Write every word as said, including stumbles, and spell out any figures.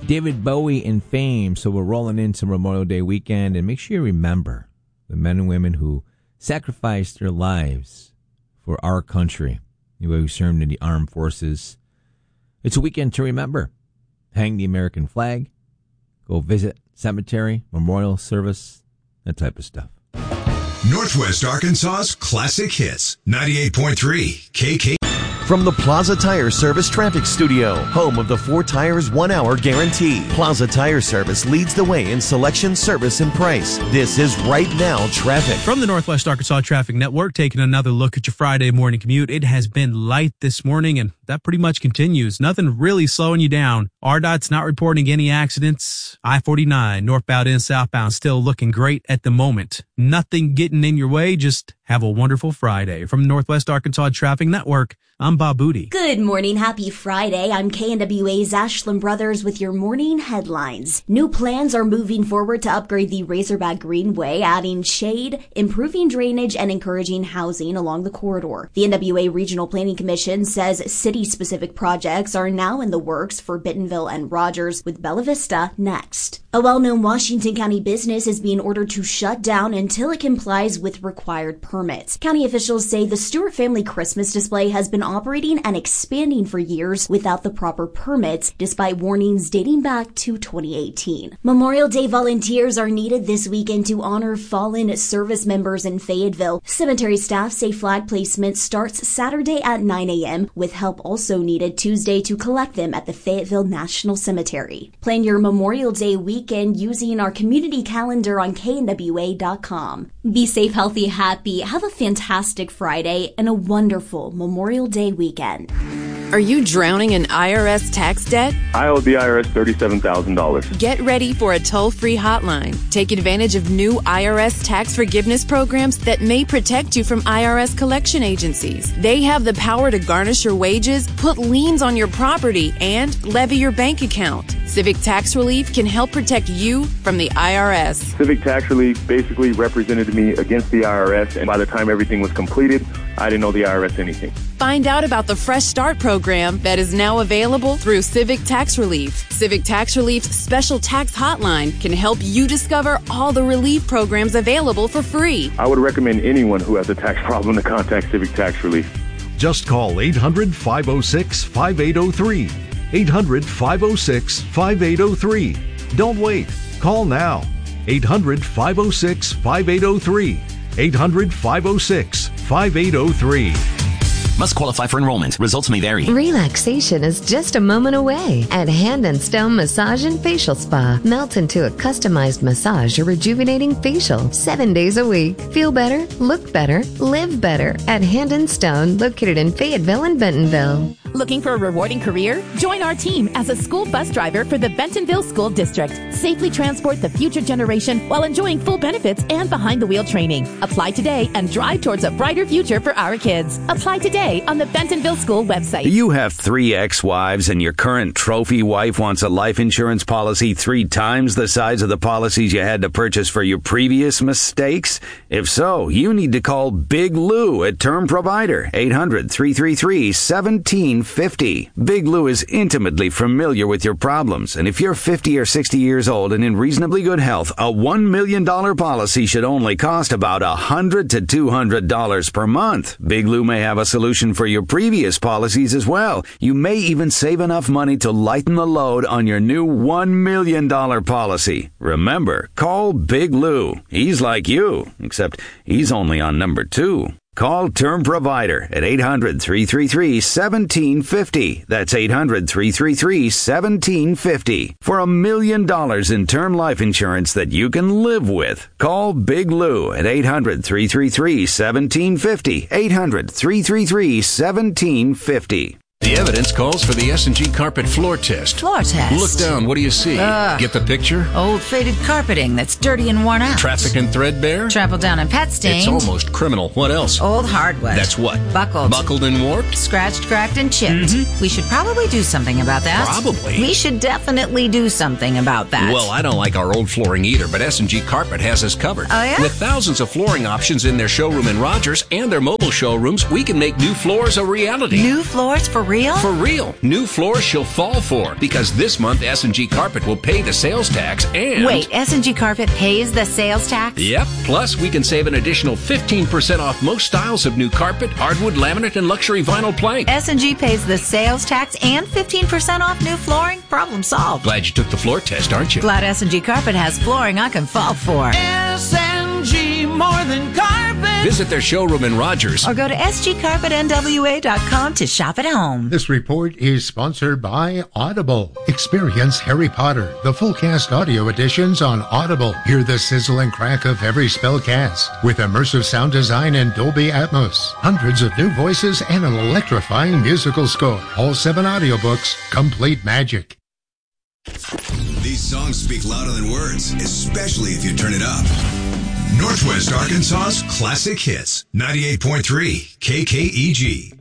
David Bowie in fame. So we're rolling into Memorial Day weekend, and make sure you remember the men and women who sacrificed their lives for our country, who served in the armed forces. It's a weekend to remember. Hang the American flag, go visit cemetery, memorial service, that type of stuff. Northwest Arkansas's classic hits, ninety-eight point three K K. From the Plaza Tire Service Traffic Studio, home of the four tires, one hour guarantee. Plaza Tire Service leads the way in selection, service, and price. This is Right Now Traffic. From the Northwest Arkansas Traffic Network, taking another look at your Friday morning commute. It has been light this morning, and that pretty much continues. Nothing really slowing you down. R D O T's not reporting any accidents. I forty-nine, northbound and southbound, still looking great at the moment. Nothing getting in your way. Just have a wonderful Friday. From the Northwest Arkansas Traffic Network, I'm Bob Booty. Good morning. Happy Friday. I'm K N W A's Ashland Brothers with your morning headlines. New plans are moving forward to upgrade the Razorback Greenway, adding shade, improving drainage, and encouraging housing along the corridor. The N W A Regional Planning Commission says city-specific projects are now in the works for Bentonville and Rogers, with Bella Vista next. A well-known Washington County business is being ordered to shut down until it complies with required permits. County officials say the Stewart family Christmas display has been operating and expanding for years without the proper permits, despite warnings dating back to twenty eighteen. Memorial Day volunteers are needed this weekend to honor fallen service members in Fayetteville. Cemetery staff say flag placement starts Saturday at nine a.m., with help also needed Tuesday to collect them at the Fayetteville National Cemetery. Plan your Memorial Day weekend using our community calendar on K N W A dot com. Be safe, healthy, happy. Have a fantastic Friday and a wonderful Memorial Day weekend. Are you drowning in I R S tax debt? I owe the I R S thirty-seven thousand dollars. Get ready for a toll-free hotline. Take advantage of new I R S tax forgiveness programs that may protect you from I R S collection agencies. They have the power to garnish your wages, put liens on your property, and levy your bank account. Civic Tax Relief can help protect you from the I R S. Civic Tax Relief basically represented me against the I R S, and by the time everything was completed, I didn't owe the I R S anything. Find out about the Fresh Start program that is now available through Civic Tax Relief. Civic Tax Relief's special tax hotline can help you discover all the relief programs available for free. I would recommend anyone who has a tax problem to contact Civic Tax Relief. Just call eight hundred, five oh six, five eight oh three. eight hundred, five oh six, five eight oh three. Don't wait. Call now. eight hundred, five oh six, five eight oh three. eight hundred, five oh six, five eight oh three. Must qualify for enrollment. Results may vary. Relaxation is just a moment away at Hand and Stone Massage and Facial Spa. Melt into a customized massage or rejuvenating facial seven days a week. Feel better, look better, live better at Hand and Stone, located in Fayetteville and Bentonville. Looking for a rewarding career? Join our team as a school bus driver for the Bentonville School District. Safely transport the future generation while enjoying full benefits and behind-the-wheel training. Apply today and drive towards a brighter future for our kids. Apply today on the Bentonville School website. Do you have three ex-wives and your current trophy wife wants a life insurance policy three times the size of the policies you had to purchase for your previous mistakes? If so, you need to call Big Lou at Term Provider, eight hundred, three three three, one seven five oh. Big Lou is intimately familiar with your problems, and if you're fifty or sixty years old and in reasonably good health, a one million dollars policy should only cost about one hundred to two hundred dollars per month. Big Lou may have a solution for your previous policies as well. You may even save enough money to lighten the load on your new one million dollars policy. Remember, call Big Lou. He's like you, except he's only on number two. Call Term Provider at eight hundred, three three three, one seven five oh. That's eight hundred, three three three, one seven five oh. For a million dollars in term life insurance that you can live with. Call Big Lou at eight hundred, three three three, one seven five oh. eight hundred, three three three, one seven five oh. The evidence calls for the S and G carpet floor test. Floor test? Look down. What do you see? Ugh. Get the picture? Old faded carpeting that's dirty and worn out. Traffic and threadbare? Trampled down and pet stained. It's almost criminal. What else? Old hardwood. That's what? Buckled. Buckled and warped? Scratched, cracked, and chipped. Mm-hmm. We should probably do something about that. Probably. We should definitely do something about that. Well, I don't like our old flooring either, but S and G Carpet has us covered. Oh, yeah? With thousands of flooring options in their showroom in Rogers and their mobile showrooms, we can make new floors a reality. New floors for real? For real. New floors she'll fall for because this month S and G Carpet will pay the sales tax and... Wait, S and G Carpet pays the sales tax? Yep. Plus, we can save an additional fifteen percent off most styles of new carpet, hardwood, laminate, and luxury vinyl plank. S and G pays the sales tax and fifteen percent off new flooring? Problem solved. Glad you took the floor test, aren't you? Glad S and G Carpet has flooring I can fall for. S and G, more than carpet. Visit their showroom in Rogers. Or go to S G carpet N W A dot com to shop at home. This report is sponsored by Audible. Experience Harry Potter, the full cast audio editions on Audible. Hear the sizzle and crack of every spell cast with immersive sound design and Dolby Atmos. Hundreds of new voices and an electrifying musical score. All seven audiobooks, complete magic. These songs speak louder than words, especially if you turn it up. Northwest Arkansas's classic hits, ninety-eight point three K K E G.